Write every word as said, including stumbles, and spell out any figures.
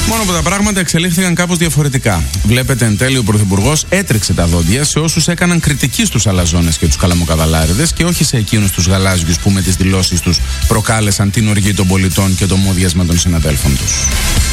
Μόνο που τα πράγματα εξελίχθηκαν κάπως διαφορετικά. Βλέπετε, εν τέλει ο Πρωθυπουργός έτρεξε τα δόντια σε όσους έκαναν κριτική στους αλαζόνες και τους καλαμοκαβαλάριδες και όχι σε εκείνους τους γαλάζιους που με τις δηλώσεις τους προκάλεσαν την οργή των πολιτών και το μούδιασμα των συναδέλφων τους.